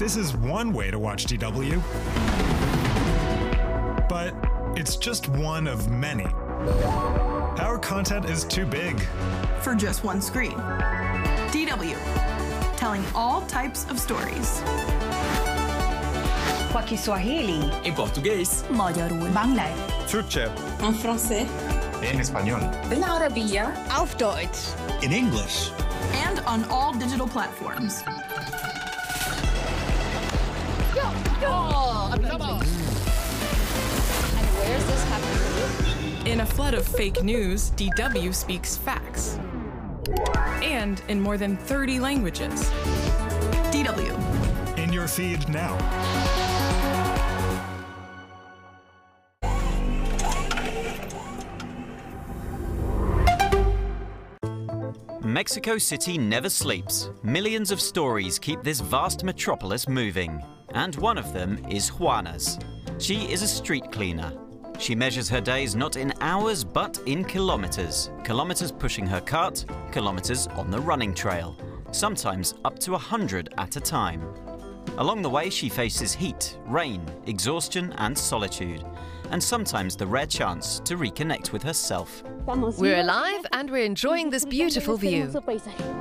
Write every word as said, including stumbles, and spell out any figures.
This is one way to watch D W. But it's just one of many. Our content is too big for just one screen. D W, telling all types of stories. Kwa Kiswahili. En português. Magyarul. Bangla. Turkcell. En français. En español. بالعربية. Auf Deutsch. In English. And on all digital platforms. Oh, And where's this happening? In a flood of fake news, D W speaks facts. And in more than thirty languages. D W. In your feed now. Mexico City never sleeps. Millions of stories keep this vast metropolis moving. And one of them is Juana's. She is a street cleaner. She measures her days not in hours, but in kilometers. Kilometers pushing her cart, kilometers on the running trail. Sometimes up to a hundred at a time. Along the way, she faces heat, rain, exhaustion, and solitude. And sometimes the rare chance to reconnect with herself. We're alive and we're enjoying this beautiful view.